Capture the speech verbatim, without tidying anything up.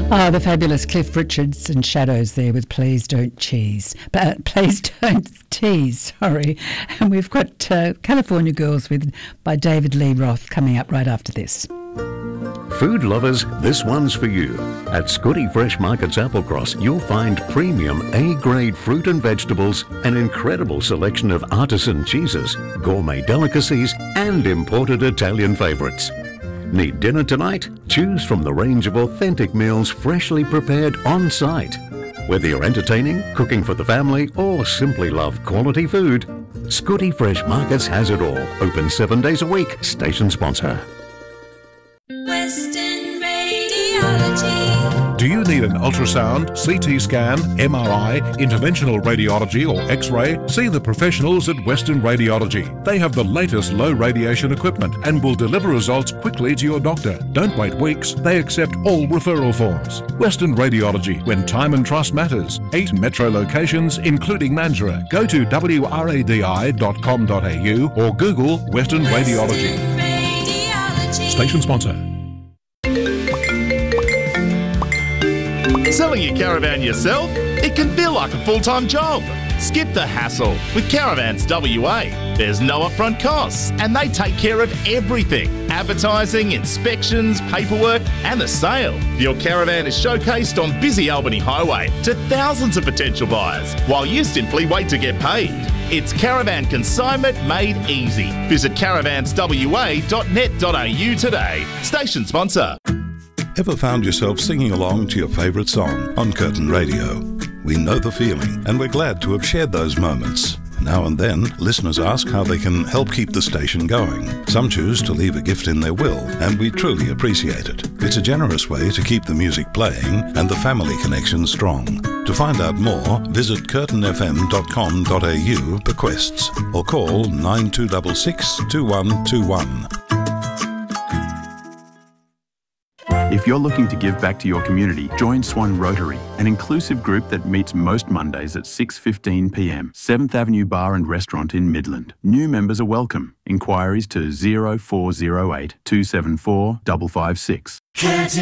Oh, the fabulous Cliff Richards and Shadows there with Please Don't Cheese. Uh, Please Don't Tease, sorry. And we've got uh, California Girls with by David Lee Roth coming up right after this. Food lovers, this one's for you. At Scotty Fresh Markets Applecross, you'll find premium A-grade fruit and vegetables, an incredible selection of artisan cheeses, gourmet delicacies, and imported Italian favourites. Need dinner tonight? Choose from the range of authentic meals freshly prepared on-site. Whether you're entertaining, cooking for the family, or simply love quality food, Scotty Fresh Markets has it all. Open seven days a week. Station sponsor. Western Radiology. Do you need an ultrasound, C T scan, M R I, interventional radiology or X-ray? See the professionals at Western Radiology. They have the latest low radiation equipment and will deliver results quickly to your doctor. Don't wait weeks. They accept all referral forms. Western Radiology, when time and trust matters. Eight metro locations, including Mandurah. Go to w r a d i dot com dot a u or Google Western Radiology. Western Radiology. Station sponsor. Selling your caravan yourself? It can feel like a full-time job. Skip the hassle with Caravans W A. There's no upfront costs and they take care of everything. Advertising, inspections, paperwork and the sale. Your caravan is showcased on busy Albany Highway to thousands of potential buyers while you simply wait to get paid. It's caravan consignment made easy. Visit caravans w a dot net dot a u today. Station sponsor. Ever found yourself singing along to your favourite song on Curtin Radio? We know the feeling and we're glad to have shared those moments. Now and then, listeners ask how they can help keep the station going. Some choose to leave a gift in their will, and we truly appreciate it. It's a generous way to keep the music playing and the family connection strong. To find out more, visit curtin f m dot com dot a u bequests or call nine two six six, two one two one. If you're looking to give back to your community, join Swan Rotary, an inclusive group that meets most Mondays at six fifteen p m, seventh Avenue Bar and Restaurant in Midland. New members are welcome. Inquiries to zero four zero eight, two seven four, five five six.